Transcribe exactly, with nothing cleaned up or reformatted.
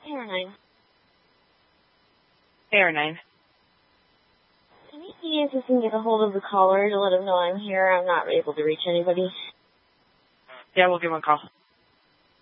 Air nine. Air nine. Can you see if you can get a hold of the caller to let him know I'm here? I'm not able to reach anybody. Yeah, we'll give him a call.